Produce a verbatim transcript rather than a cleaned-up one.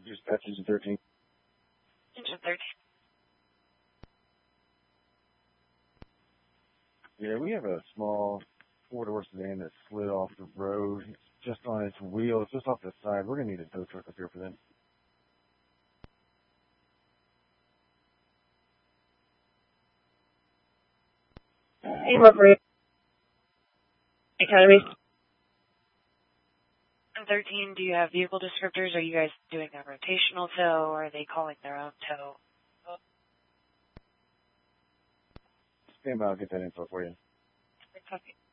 Dispatch engine thirteen. Engine thirteen. Yeah, we have a small four-door sedan that slid off the road. It's just on its wheel. It's just off the side. We're going to need a tow truck up here for them. Hey, Mercury. Academy. thirteen, do you have vehicle descriptors? Are you guys doing a rotational tow, or are they calling their own tow? Stand by, I'll get that info for you. Okay.